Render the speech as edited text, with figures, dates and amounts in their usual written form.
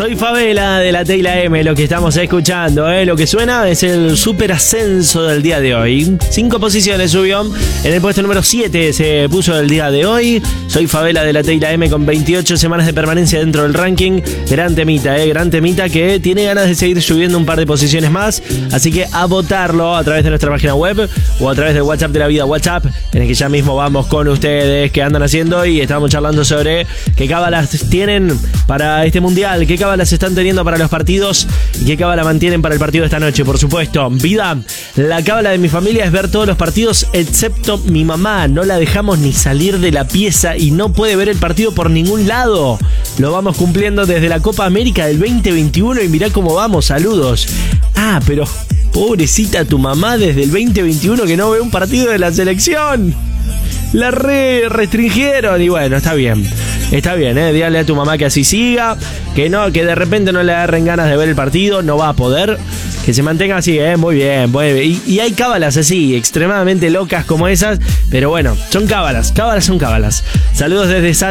Soy Favela de la T y la M, lo que estamos escuchando, lo que suena es el super ascenso del día de hoy. 5 posiciones subió, en el puesto número 7 se puso el día de hoy. Soy Favela de la T y la M con 28 semanas de permanencia dentro del ranking. Gran temita que tiene ganas de seguir subiendo un par de posiciones más. Así que a votarlo a través de nuestra página web o a través del WhatsApp de la vida, WhatsApp, en el que ya mismo vamos con ustedes, qué andan haciendo, y estamos charlando sobre qué cábalas tienen para este mundial, qué cábalas están teniendo para los partidos y qué cábala mantienen para el partido de esta noche, por supuesto. Vida, la cábala de mi familia es ver todos los partidos excepto mi mamá. No la dejamos ni salir de la pieza y no puede ver el partido por ningún lado. Lo vamos cumpliendo desde la Copa América del 2021 y mirá cómo vamos, saludos. Pero pobrecita tu mamá desde el 2021 que no ve un partido de la selección. La restringieron y bueno, está bien, dígale a tu mamá que así siga, que no, que de repente no le agarren ganas de ver el partido, no va a poder, que se mantenga así, muy bien. Y hay cábalas así, extremadamente locas como esas, pero bueno, son cábalas son cábalas. Saludos desde